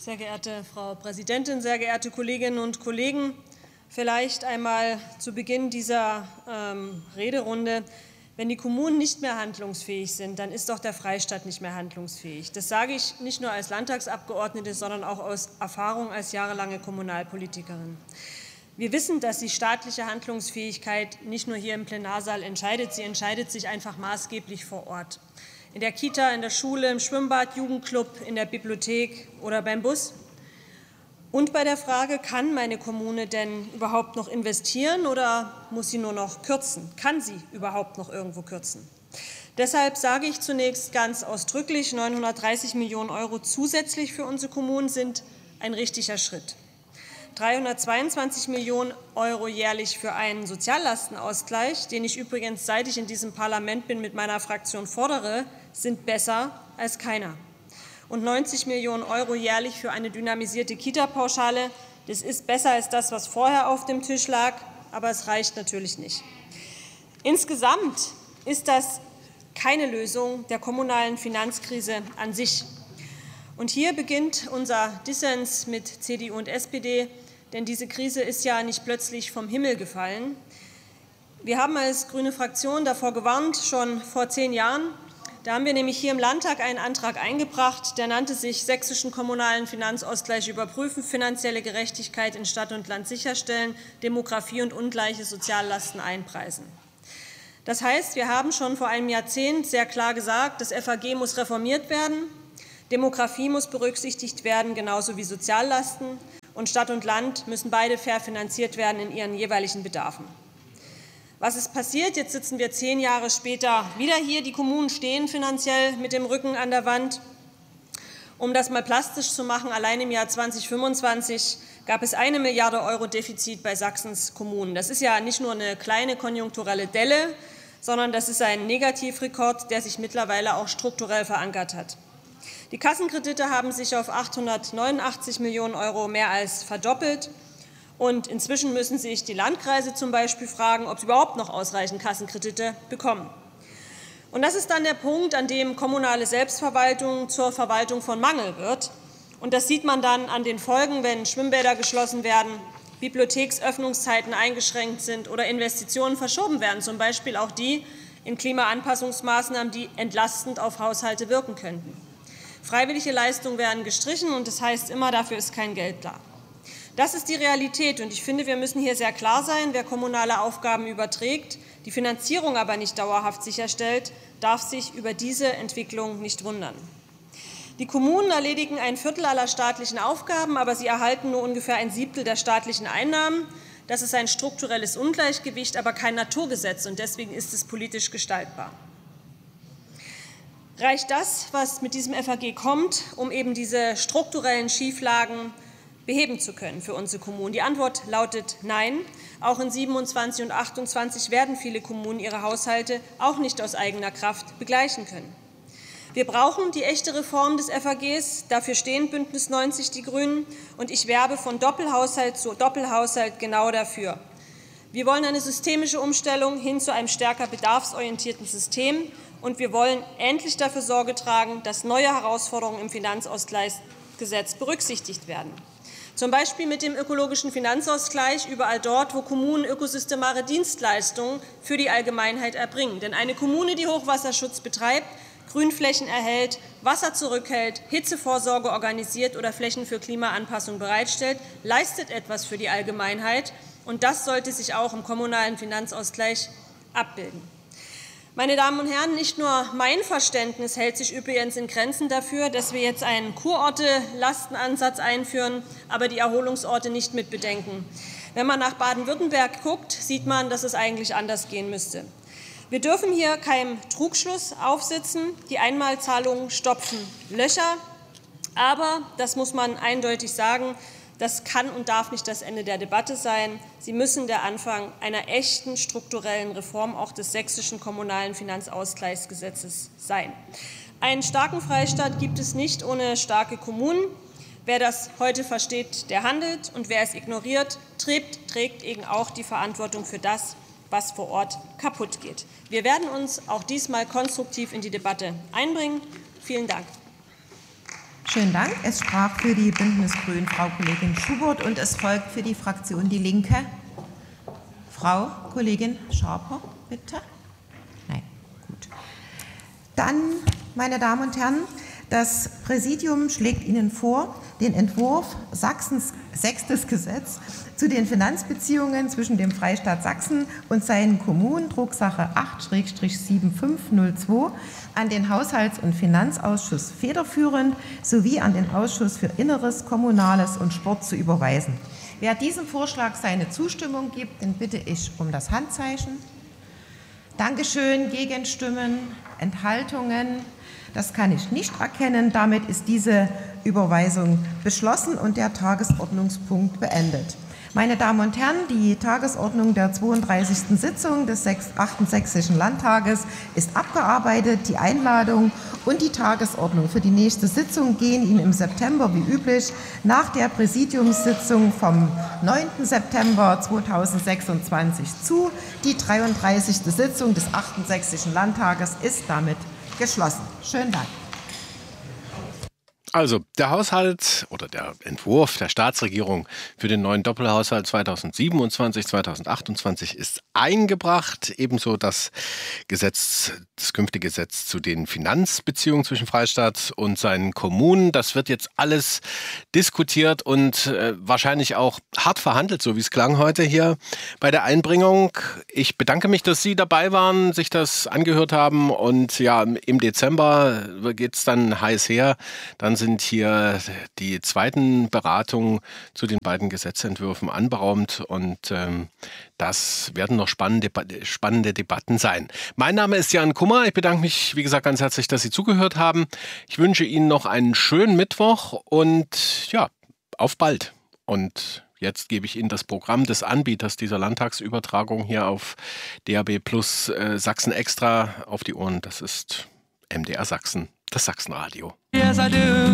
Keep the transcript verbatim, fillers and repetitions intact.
Sehr geehrte Frau Präsidentin, sehr geehrte Kolleginnen und Kollegen! Vielleicht einmal zu Beginn dieser ähm, Rederunde. Wenn die Kommunen nicht mehr handlungsfähig sind, dann ist doch der Freistaat nicht mehr handlungsfähig. Das sage ich nicht nur als Landtagsabgeordnete, sondern auch aus Erfahrung als jahrelange Kommunalpolitikerin. Wir wissen, dass die staatliche Handlungsfähigkeit nicht nur hier im Plenarsaal entscheidet, sie entscheidet sich einfach maßgeblich vor Ort. In der Kita, in der Schule, im Schwimmbad, Jugendclub, in der Bibliothek oder beim Bus. Und bei der Frage, kann meine Kommune denn überhaupt noch investieren oder muss sie nur noch kürzen? Kann sie überhaupt noch irgendwo kürzen? Deshalb sage ich zunächst ganz ausdrücklich, neunhundertdreißig Millionen Euro zusätzlich für unsere Kommunen sind ein richtiger Schritt. dreihundertzweiundzwanzig Millionen Euro jährlich für einen Soziallastenausgleich, den ich übrigens, seit ich in diesem Parlament bin, mit meiner Fraktion fordere, sind besser als keiner. Und neunzig Millionen Euro jährlich für eine dynamisierte Kita-Pauschale. Das ist besser als das, was vorher auf dem Tisch lag, aber es reicht natürlich nicht. Insgesamt ist das keine Lösung der kommunalen Finanzkrise an sich. Und hier beginnt unser Dissens mit C D U und S P D, denn diese Krise ist ja nicht plötzlich vom Himmel gefallen. Wir haben als grüne Fraktion davor gewarnt, schon vor zehn Jahren. Da haben wir nämlich hier im Landtag einen Antrag eingebracht, der nannte sich Sächsischen kommunalen Finanzausgleich überprüfen, finanzielle Gerechtigkeit in Stadt und Land sicherstellen, Demografie und ungleiche Soziallasten einpreisen. Das heißt, wir haben schon vor einem Jahrzehnt sehr klar gesagt, das F A G muss reformiert werden, Demografie muss berücksichtigt werden, genauso wie Soziallasten, und Stadt und Land müssen beide fair finanziert werden in ihren jeweiligen Bedarfen. Was ist passiert? Jetzt sitzen wir zehn Jahre später wieder hier. Die Kommunen stehen finanziell mit dem Rücken an der Wand. Um das mal plastisch zu machen, allein im Jahr zweitausendfünfundzwanzig gab es eine Milliarde Euro Defizit bei Sachsens Kommunen. Das ist ja nicht nur eine kleine konjunkturelle Delle, sondern das ist ein Negativrekord, der sich mittlerweile auch strukturell verankert hat. Die Kassenkredite haben sich auf achthundertneunundachtzig Millionen Euro mehr als verdoppelt. Und inzwischen müssen sich die Landkreise zum Beispiel fragen, ob sie überhaupt noch ausreichend Kassenkredite bekommen. Und das ist dann der Punkt, an dem kommunale Selbstverwaltung zur Verwaltung von Mangel wird. Und das sieht man dann an den Folgen, wenn Schwimmbäder geschlossen werden, Bibliotheksöffnungszeiten eingeschränkt sind oder Investitionen verschoben werden, zum Beispiel auch die in Klimaanpassungsmaßnahmen, die entlastend auf Haushalte wirken könnten. Freiwillige Leistungen werden gestrichen, und das heißt immer, dafür ist kein Geld da. Das ist die Realität, und ich finde, wir müssen hier sehr klar sein. Wer kommunale Aufgaben überträgt, die Finanzierung aber nicht dauerhaft sicherstellt, darf sich über diese Entwicklung nicht wundern. Die Kommunen erledigen ein Viertel aller staatlichen Aufgaben, aber sie erhalten nur ungefähr ein Siebtel der staatlichen Einnahmen. Das ist ein strukturelles Ungleichgewicht, aber kein Naturgesetz, und deswegen ist es politisch gestaltbar. Reicht das, was mit diesem F A G kommt, um eben diese strukturellen Schieflagen beheben zu können für unsere Kommunen? Die Antwort lautet nein. Auch in siebenundzwanzig und achtundzwanzig werden viele Kommunen ihre Haushalte auch nicht aus eigener Kraft begleichen können. Wir brauchen die echte Reform des F A Gs. Dafür stehen Bündnis neunzig, die Grünen. Und ich werbe von Doppelhaushalt zu Doppelhaushalt genau dafür. Wir wollen eine systemische Umstellung hin zu einem stärker bedarfsorientierten System. Und wir wollen endlich dafür Sorge tragen, dass neue Herausforderungen im Finanzausgleichsgesetz berücksichtigt werden. Zum Beispiel mit dem ökologischen Finanzausgleich überall dort, wo Kommunen ökosystemare Dienstleistungen für die Allgemeinheit erbringen. Denn eine Kommune, die Hochwasserschutz betreibt, Grünflächen erhält, Wasser zurückhält, Hitzevorsorge organisiert oder Flächen für Klimaanpassung bereitstellt, leistet etwas für die Allgemeinheit. Und das sollte sich auch im kommunalen Finanzausgleich abbilden. Meine Damen und Herren, nicht nur mein Verständnis hält sich übrigens in Grenzen dafür, dass wir jetzt einen Kurorte-Lastenansatz einführen, aber die Erholungsorte nicht mitbedenken. Wenn man nach Baden-Württemberg guckt, sieht man, dass es eigentlich anders gehen müsste. Wir dürfen hier keinem Trugschluss aufsitzen. Die Einmalzahlungen stopfen Löcher. Aber, das muss man eindeutig sagen, das kann und darf nicht das Ende der Debatte sein. Sie müssen der Anfang einer echten strukturellen Reform auch des sächsischen kommunalen Finanzausgleichsgesetzes sein. Einen starken Freistaat gibt es nicht ohne starke Kommunen. Wer das heute versteht, der handelt, und wer es ignoriert, trägt, trägt eben auch die Verantwortung für das, was vor Ort kaputt geht. Wir werden uns auch diesmal konstruktiv in die Debatte einbringen. Vielen Dank. Schönen Dank. Es sprach für die Bündnis-Grünen Frau Kollegin Schubert und es folgt für die Fraktion Die Linke Frau Kollegin Schaper, bitte. Nein, gut. Dann, meine Damen und Herren, das Präsidium schlägt Ihnen vor, den Entwurf Sachsens sechstes Gesetz zu den Finanzbeziehungen zwischen dem Freistaat Sachsen und seinen Kommunen, Drucksache acht sieben fünf null zwei, an den Haushalts- und Finanzausschuss federführend sowie an den Ausschuss für Inneres, Kommunales und Sport zu überweisen. Wer diesem Vorschlag seine Zustimmung gibt, den bitte ich um das Handzeichen. Dankeschön. Gegenstimmen, Enthaltungen? Das kann ich nicht erkennen. Damit ist diese Überweisung beschlossen und der Tagesordnungspunkt beendet. Meine Damen und Herren, die Tagesordnung der zweiunddreißigsten Sitzung des achten Sächsischen Landtages ist abgearbeitet. Die Einladung und die Tagesordnung für die nächste Sitzung gehen Ihnen im September wie üblich nach der Präsidiumssitzung vom neunten September zweitausendsechsundzwanzig zu. Die dreiunddreißigste Sitzung des achten Sächsischen Landtages ist damit geschlossen. Schönen Dank. Also der Haushalt oder der Entwurf der Staatsregierung für den neuen Doppelhaushalt zweitausendsiebenundzwanzig zweitausendachtundzwanzig ist eingebracht. Ebenso das Gesetz, das künftige Gesetz zu den Finanzbeziehungen zwischen Freistaat und seinen Kommunen. Das wird jetzt alles diskutiert und äh, wahrscheinlich auch hart verhandelt, so wie es klang heute hier bei der Einbringung. Ich bedanke mich, dass Sie dabei waren, sich das angehört haben und ja, im Dezember geht es dann heiß her. Dann sind hier die zweiten Beratungen zu den beiden Gesetzentwürfen anberaumt und ähm, das werden noch spannende, spannende Debatten sein. Mein Name ist Jan Kummer. Ich bedanke mich, wie gesagt, ganz herzlich, dass Sie zugehört haben. Ich wünsche Ihnen noch einen schönen Mittwoch und ja, auf bald. Und jetzt gebe ich Ihnen das Programm des Anbieters dieser Landtagsübertragung hier auf D A B Plus äh, Sachsen Extra auf die Ohren. Das ist M D R Sachsen, das Sachsenradio. Yes, I do.